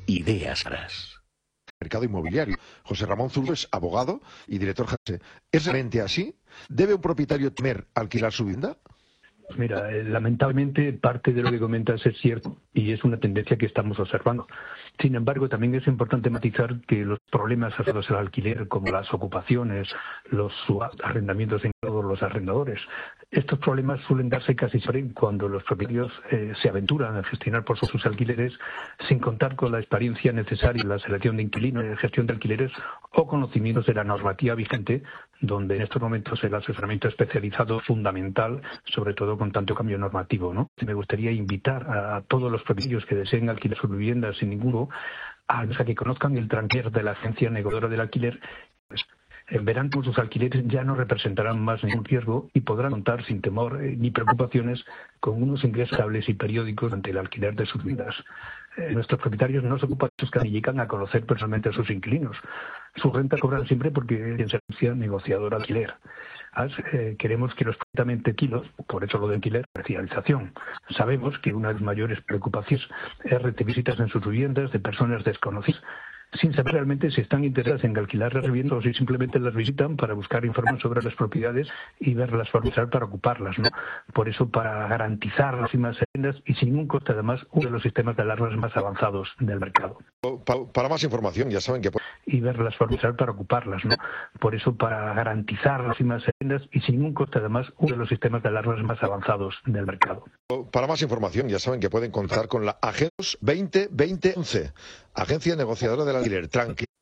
ideas raras. Mercado inmobiliario. José Ramón Zurdo es abogado y director general. ¿Es realmente así? ¿Debe un propietario temer alquilar su vivienda? Mira, lamentablemente parte de lo que comentas es cierto y es una tendencia que estamos observando. Sin embargo, también es importante matizar que los problemas asociados al alquiler, como las ocupaciones, los arrendamientos en todos los arrendadores, estos problemas suelen darse casi siempre cuando los propietarios se aventuran a gestionar por sus alquileres sin contar con la experiencia necesaria en la selección de inquilinos, gestión de alquileres o conocimientos de la normativa vigente, donde en estos momentos el asesoramiento especializado es fundamental, sobre todo con tanto cambio normativo, ¿no? Me gustaría invitar a todos los propietarios que deseen alquilar sus viviendas sin ningún a que conozcan el tranquer de la agencia negociadora del alquiler. Pues, verán que sus alquileres ya no representarán más ningún riesgo y podrán contar sin temor ni preocupaciones con unos ingresos estables y periódicos ante el alquiler de sus vidas. Nuestros propietarios no se ocupan de esos que dedican a conocer personalmente a sus inquilinos. Sus rentas cobran siempre porque quien se anuncia negociador alquiler. Queremos que los perfectamente kilos, por eso lo de alquiler, comercialización. Sabemos que una de las mayores preocupaciones es recibir visitas en sus viviendas de personas desconocidas, sin saber realmente si están interesadas en alquilar las viviendas o si simplemente las visitan para buscar información sobre las propiedades y ver las formas para ocuparlas, ¿no? Por eso, para garantizar las mismas viviendas y sin ningún coste, además, uno de los sistemas de alarmas más avanzados del mercado. Para más información, ya saben que... Y ver las formas para ocuparlas, ¿no? Por eso, para garantizar las mismas viviendas y sin ningún coste, además, uno de los sistemas de alarmas más avanzados del mercado. Para más información, ya saben que pueden contar con la AGEOS 20-2011, Agencia Negociadora del Alquiler. Tranquilo.